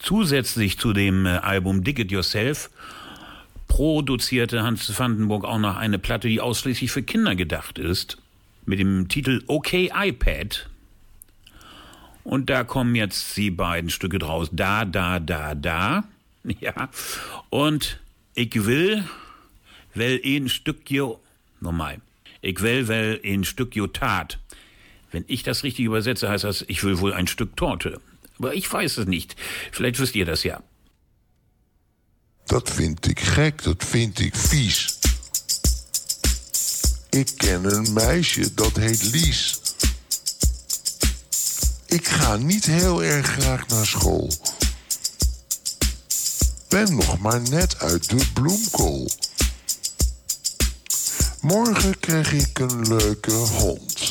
Zusätzlich zu dem Album Dig It Yourself produzierte Hans Vandenburg auch noch eine Platte, die ausschließlich für Kinder gedacht ist, mit dem Titel Okay iPad. Und da kommen jetzt die beiden Stücke draus. Da. Ja. Und ich will, wel ein Stückchen, nochmal. Ich will, wel ein Stückchen Tat. Wenn ich das richtig übersetze, heißt das, ich will wohl ein Stück Torte. Aber ich weiß es nicht. Vielleicht wisst ihr das ja. Dat vind ik gek, dat vind ik vies. Ik ken een meisje, dat heet Lies. Ik ga niet heel erg graag naar school. Ben nog maar net uit de bloemkool. Morgen krijg ik een leuke hond.